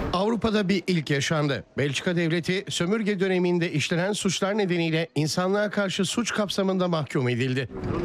Avrupa'da bir ilk yaşandı. Belçika devleti sömürge döneminde işlenen suçlar nedeniyle insanlığa karşı suç kapsamında mahkum edildi.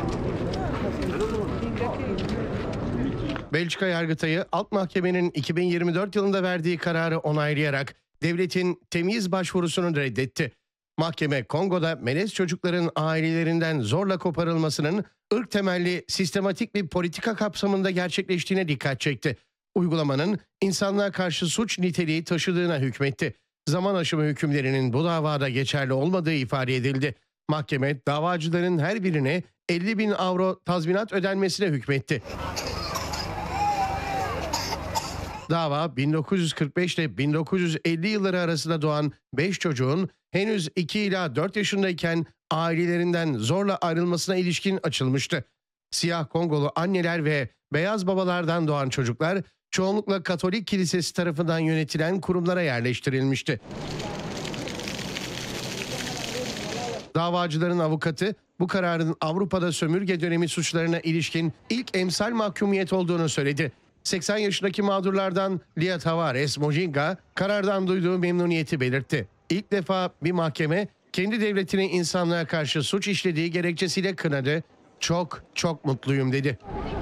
Belçika Yargıtayı alt mahkemenin 2024 yılında verdiği kararı onaylayarak devletin temyiz başvurusunu reddetti. Mahkeme Kongo'da melez çocukların ailelerinden zorla koparılmasının ırk temelli sistematik bir politika kapsamında gerçekleştiğine dikkat çekti. Uygulamanın insanlığa karşı suç niteliği taşıdığına hükmetti. Zaman aşımı hükümlerinin bu davada geçerli olmadığı ifade edildi. Mahkeme davacıların her birine 50.000 avro tazminat ödenmesine hükmetti. Dava 1945 ile 1950 yılları arasında doğan 5 çocuğun henüz 2 ila 4 yaşındayken ailelerinden zorla ayrılmasına ilişkin açılmıştı. Siyah Kongolu anneler ve beyaz babalardan doğan çocuklar çoğunlukla Katolik Kilisesi tarafından yönetilen kurumlara yerleştirilmişti. Davacıların avukatı bu kararın Avrupa'da sömürge dönemi suçlarına ilişkin ilk emsal mahkumiyet olduğunu söyledi. 80 yaşındaki mağdurlardan Lia Tavares Mojinga karardan duyduğu memnuniyeti belirtti. İlk defa bir mahkeme kendi devletinin insanlığa karşı suç işlediği gerekçesiyle kınadı. Çok mutluyum dedi.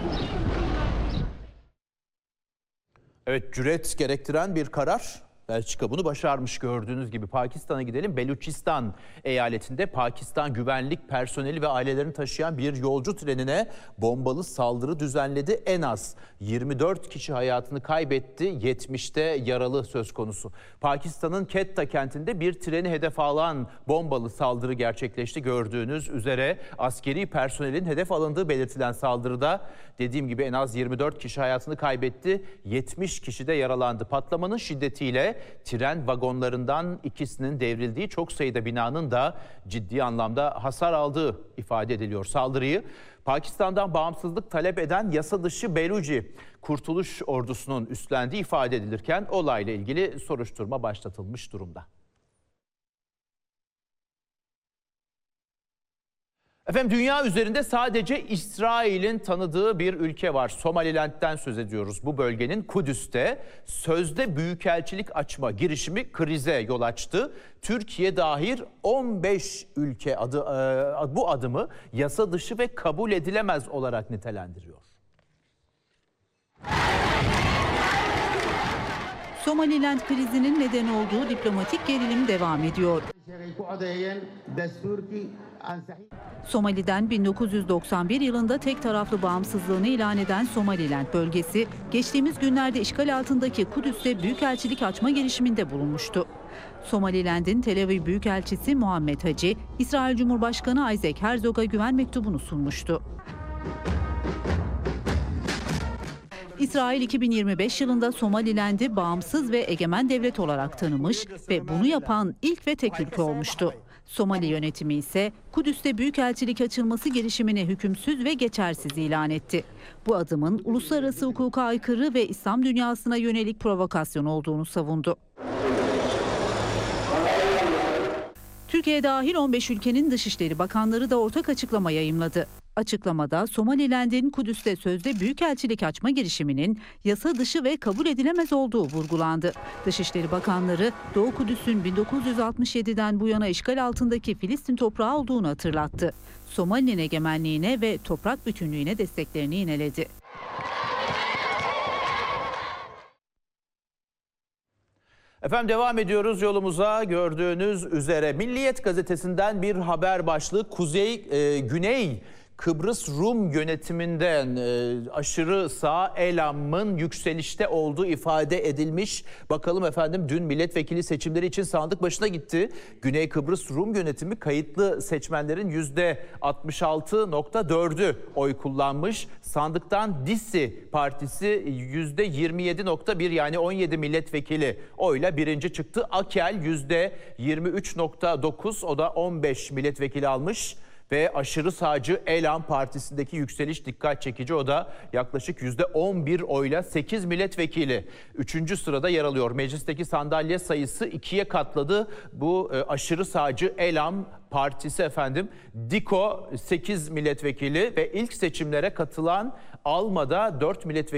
Evet, cüret gerektiren bir karar. Belçika bunu başarmış gördüğünüz gibi. Pakistan'a gidelim. Beluçistan eyaletinde Pakistan güvenlik personeli ve ailelerini taşıyan bir yolcu trenine bombalı saldırı düzenledi. En az 24 kişi hayatını kaybetti. 70'te yaralı söz konusu. Pakistan'ın Quetta kentinde bir treni hedef alan bombalı saldırı gerçekleşti. Gördüğünüz üzere askeri personelin hedef alındığı belirtilen saldırıda dediğim gibi en az 24 kişi hayatını kaybetti. 70 kişi de yaralandı. Patlamanın şiddetiyle tren vagonlarından ikisinin devrildiği, çok sayıda binanın da ciddi anlamda hasar aldığı ifade ediliyor. Saldırıyı Pakistan'dan bağımsızlık talep eden yasa dışı Beluci Kurtuluş Ordusu'nun üstlendiği ifade edilirken olayla ilgili soruşturma başlatılmış durumda. Efendim, dünya üzerinde sadece İsrail'in tanıdığı bir ülke var. Somaliland'den söz ediyoruz. Bu bölgenin Kudüs'te sözde büyükelçilik açma girişimi krize yol açtı. Türkiye dahil 15 ülke bu adımı yasa dışı ve kabul edilemez olarak nitelendiriyor. Somaliland krizinin neden olduğu diplomatik gerilim devam ediyor. Somali'den 1991 yılında tek taraflı bağımsızlığını ilan eden Somaliland bölgesi, geçtiğimiz günlerde işgal altındaki Kudüs'te büyükelçilik açma girişiminde bulunmuştu. Somaliland'in Tel Aviv Büyükelçisi Muhammed Hacı, İsrail Cumhurbaşkanı Isaac Herzog'a güven mektubunu sunmuştu. İsrail 2025 yılında Somaliland'i bağımsız ve egemen devlet olarak tanımış ve bunu yapan ilk ve tek ülke olmuştu. Somali yönetimi ise Kudüs'te büyükelçilik açılması girişimini hükümsüz ve geçersiz ilan etti. Bu adımın uluslararası hukuka aykırı ve İslam dünyasına yönelik provokasyon olduğunu savundu. Türkiye dahil 15 ülkenin dışişleri bakanları da ortak açıklama yayımladı. Açıklamada Somaliland'in Kudüs'te sözde büyükelçilik açma girişiminin yasa dışı ve kabul edilemez olduğu vurgulandı. Dışişleri Bakanları Doğu Kudüs'ün 1967'den bu yana işgal altındaki Filistin toprağı olduğunu hatırlattı. Somali'nin egemenliğine ve toprak bütünlüğüne desteklerini yineledi. Efendim, devam ediyoruz yolumuza. Gördüğünüz üzere Milliyet gazetesinden bir haber başlığı. Güney Kıbrıs Rum yönetiminden aşırı sağ Elam'ın yükselişte olduğu ifade edilmiş. Bakalım efendim, dün milletvekili seçimleri için sandık başına gitti. Güney Kıbrıs Rum yönetimi kayıtlı seçmenlerin %66.4'ü oy kullanmış. Sandıktan DİSİ partisi %27.1, yani 17 milletvekili oyla birinci çıktı. AKEL %23.9, o da 15 milletvekili almış. Ve aşırı sağcı Elam Partisi'ndeki yükseliş dikkat çekici. O da yaklaşık %11 oyla 8 milletvekili 3. sırada yer alıyor. Meclisteki sandalye sayısı 2'ye katladı. Bu aşırı sağcı Elam Partisi efendim. DİKO 8 milletvekili ve ilk seçimlere katılan Alma'da 4 milletvekili